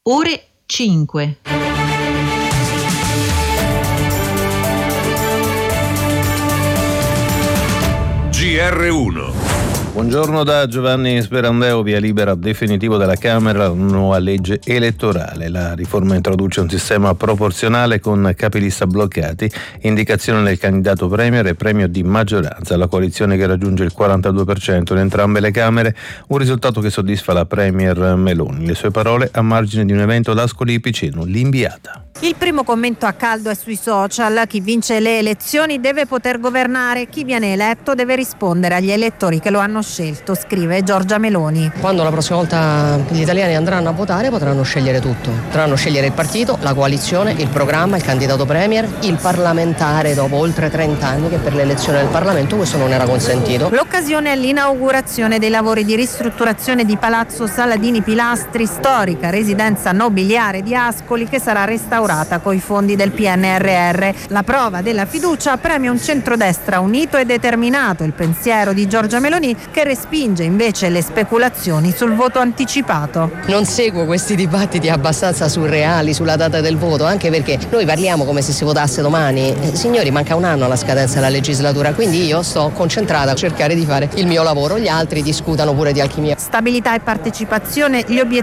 ore 5. GR1. Buongiorno da Giovanni Sperandeo. Via libera definitivo della Camera una nuova legge elettorale. La riforma introduce un sistema proporzionale con capilista bloccati, indicazione del candidato premier e premio di maggioranza. La coalizione che raggiunge il 42% in entrambe le Camere, un risultato che soddisfa la premier Meloni. Le sue parole a margine di un evento ad Ascoli Piceno, l'Inviata. Il primo commento a caldo è sui social. Chi vince le elezioni deve poter governare, chi viene eletto deve rispondere agli elettori che lo hanno scelto, scrive Giorgia Meloni. Quando la prossima volta gli italiani andranno a votare potranno scegliere tutto. Potranno scegliere il partito, la coalizione, il programma, il candidato premier, il parlamentare dopo oltre 30 anni che per l'elezione del Parlamento questo non era consentito. L'occasione è l'inaugurazione dei lavori di ristrutturazione di Palazzo Saladini Pilastri, storica residenza nobiliare di Ascoli che sarà restaurata coi fondi del PNRR. La prova della fiducia premia un centrodestra unito e determinato, il pensiero di Giorgia Meloni, che respinge invece le speculazioni sul voto anticipato. Non seguo questi dibattiti abbastanza surreali sulla data del voto, anche perché noi parliamo come se si votasse domani. Signori, manca un anno alla scadenza della legislatura, quindi io sto concentrata a cercare di fare il mio lavoro, gli altri discutano pure di alchimia. Stabilità e partecipazione, gli obiettivi